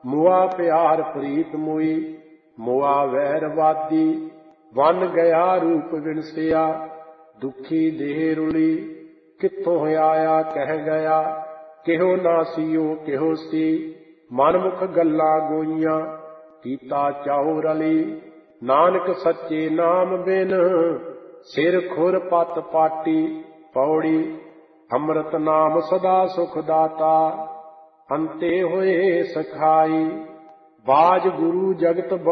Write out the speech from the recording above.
ਮੁਆ ਪਿਆਰ ਪ੍ਰੀਤ ਮੋਈ, ਮੁਆ ਵੈਰਵਾਦੀ। ਬਨ ਗਿਆ ਰੂਪ ਵਿਣਸਿਆ, ਦੁਖੀ ਦੇਹ ਰੁਲੀ। ਕਿੱਥੋਂ ਆਇਆ ਕਹਿ ਗਿਆ, ਕਿਹੋ ਨਾ ਸੀਓ ਕਿਹੋ ਸੀ। ਮਨਮੁਖ ਗੱਲਾਂ ਗੋਈਆਂ, ਕੀਤਾ ਚਾਉ ਰਲੀ। ਨਾਨਕ ਸੱਚੇ ਨਾਮ ਬਿਨ, ਸਿਰ ਖੁਰ ਪਤ ਪਾਟੀ। ਪੌੜੀ ਅੰਮ੍ਰਿਤ ਨਾਮ ਸਦਾ ਸੁਖ ਦਾਤਾ, ਅੰਤੇ ਹੋਏ ਸਖਾਈ। ਬਾਜ ਗੁਰੂ ਜਗਤ